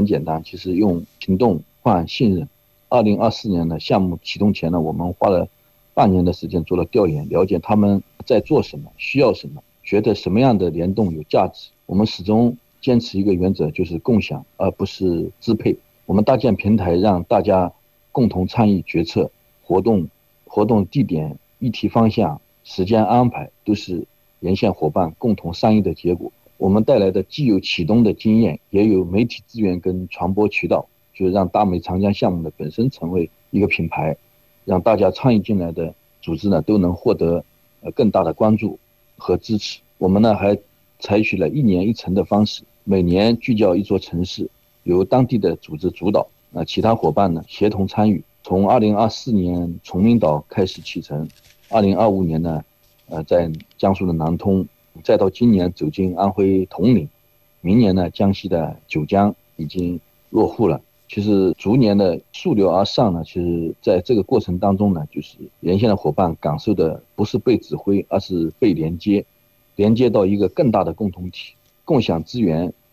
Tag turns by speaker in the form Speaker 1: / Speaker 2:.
Speaker 1: 简单，其实用行动换信任。2024年呢，项目启动前呢，我们花了半年的时间做了调研，了解他们在做什么，需要什么，觉得什么样的联动有价值。我们始终坚持一个原则，就是共享，而不是支配。我们搭建平台，让大家共同参与决策，活动地点、议题方向、时间安排，都是沿线伙伴共同商议的结果。我们带来的既有启动的经验，也有媒体资源跟传播渠道，就是让大美长江项目的本身成为一个品牌，让大家参与进来的组织呢都能获得更大的关注和支持。我们呢还采取了1年1城的方式，每年聚焦一座城市，由当地的组织主导，其他伙伴呢协同参与。从2024年崇明岛开始启程，2025年呢，在江苏的南通，再到今年走进安徽铜陵，明年呢江西的九江已经落户了。其实逐年的溯流而上呢，其实在这个过程当中呢，就是沿线的伙伴感受的不是被指挥，而是被连接到一个更大的共同体，共享资源，